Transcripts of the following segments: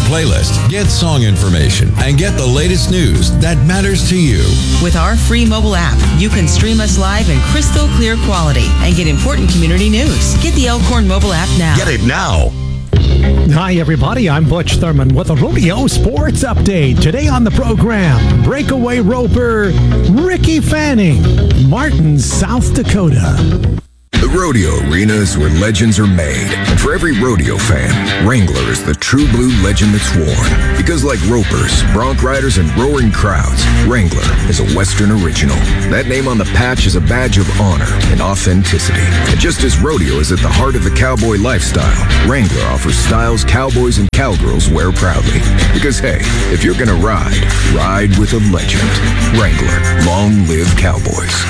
playlist, get song information, and get the latest news that matters to you. With our free mobile app, you can stream us live in crystal clear quality and get important community news. Get the Elkhorn mobile app now. Get it now. Hi, everybody. I'm Butch Thurman with a Rodeo Sports Update. Today on the program, breakaway roper Ricky Fanning, Martin, South Dakota. The rodeo arena is where legends are made. And for every rodeo fan, Wrangler is the true blue legend that's worn. Because like ropers, bronc riders, and roaring crowds, Wrangler is a Western original. That name on the patch is a badge of honor and authenticity. And just as rodeo is at the heart of the cowboy lifestyle, Wrangler offers styles cowboys and cowgirls wear proudly. Because hey, if you're gonna ride, ride with a legend. Wrangler, long live cowboys.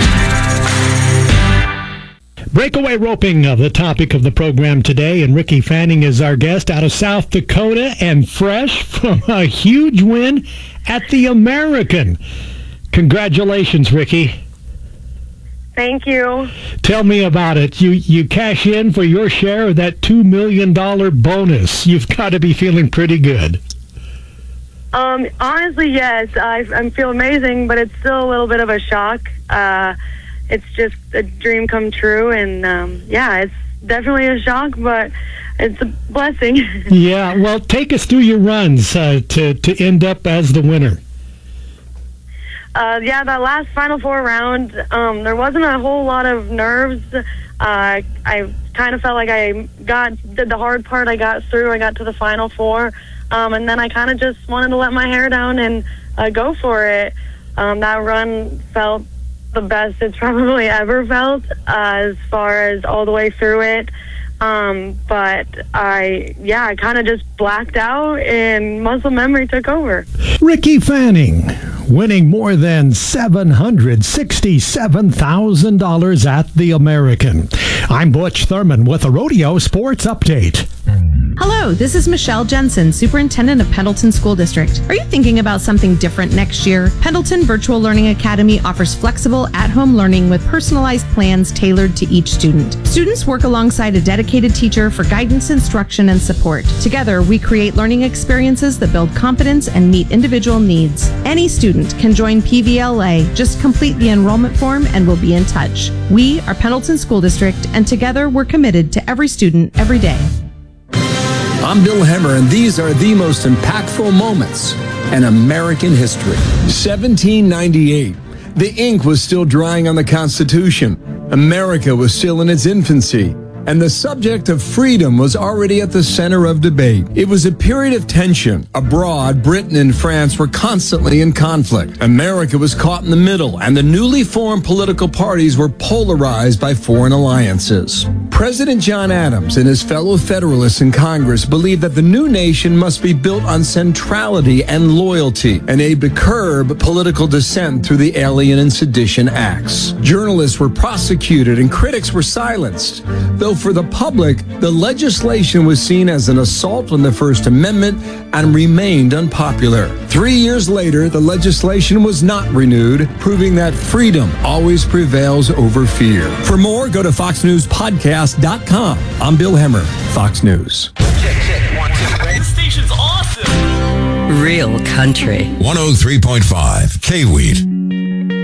Breakaway roping, the topic of the program today, and Ricky Fanning is our guest out of South Dakota and fresh from a huge win at the American. Congratulations, Ricky. Thank you. Tell me about it. You cash in for your share of that $2 million bonus. You've got to be feeling pretty good. Honestly, yes. I feel amazing, but it's still a little bit of a shock. It's just a dream come true, and it's definitely a shock, but it's a blessing. Yeah, well, take us through your runs to end up as the winner. That last Final Four round, there wasn't a whole lot of nerves. I kind of felt like I did the hard part. I got through. I got to the Final Four, and then I kind of just wanted to let my hair down and go for it. That run felt the best it's probably ever felt as far as all the way through it. But I kind of just blacked out and muscle memory took over. Ricky Fanning winning more than $767,000 at the American. I'm Butch Thurman with a Rodeo Sports Update. Hello, this is Michelle Jensen, Superintendent of Pendleton School District. Are you thinking about something different next year? Pendleton Virtual Learning Academy offers flexible, at-home learning with personalized plans tailored to each student. Students work alongside a dedicated teacher for guidance, instruction, and support. Together, we create learning experiences that build confidence and meet individual needs. Any student can join PVLA. Just complete the enrollment form and we'll be in touch. We are Pendleton School District, and together we're committed to every student every day. I'm Bill Hemmer, and these are the most impactful moments in American history. 1798. The ink was still drying on the Constitution. America was still in its infancy, and the subject of freedom was already at the center of debate. It was a period of tension. Abroad, Britain and France were constantly in conflict. America was caught in the middle, and the newly formed political parties were polarized by foreign alliances. President John Adams and his fellow Federalists in Congress believed that the new nation must be built on centrality and loyalty, and aimed to curb political dissent through the Alien and Sedition Acts. Journalists were prosecuted and critics were silenced. Though for the public, the legislation was seen as an assault on the First Amendment and remained unpopular. 3 years later, the legislation was not renewed, proving that freedom always prevails over fear. For more, go to FoxNewsPodcast.com. I'm Bill Hemmer, Fox News. Check, 1, 2. This station's awesome. Real country. 103.5 K-Weed.